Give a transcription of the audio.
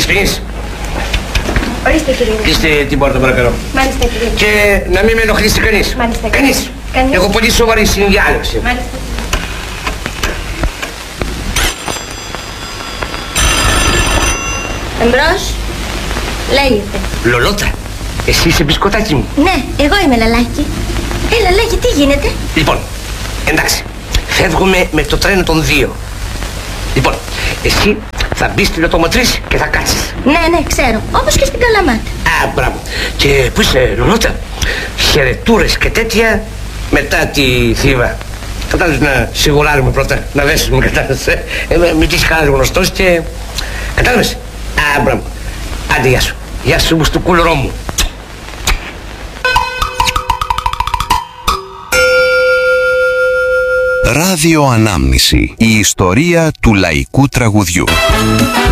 ξυπνείς. Ορίστε κύριε. Κλείστε την πόρτα παρακαλώ. Μάλιστα κύριε. Και να μην με ενοχλήσει κανείς. Μάλιστα. Κανείς. Κανείς. Έχω πολύ σοβαρή συνδιάλεξη. Μάλιστα. Εμπρός. Λέγεται. Λολότα, εσύ είσαι μπισκοτάκι μου. Ναι, εγώ είμαι Λαλάκι. Λαλάκι, τι γίνεται? Λοιπόν, εντάξει, φεύγουμε με το τρένο των 2. Λοιπόν, εσύ θα μπεις στην οτοματρίση και θα κάτσεις. Ναι, ξέρω. Όπως και στην Καλαμάτα. Α, μπράβο. Και πού είσαι, Λολότα? Χαιρετούρες και τέτοια μετά τη Θήβα. Κατάλαβες να σιγουράρουμε πρώτα, να δέσουμε, κατάλαβες. Μην τύχει κανένας γνωστός και... Κατάλαβες. Α, μπράβο. Άντε, γεια σου. Γεια σου στο κούλωρό μου. Ράδιο Ανάμνηση. Η ιστορία του λαϊκού τραγουδιού.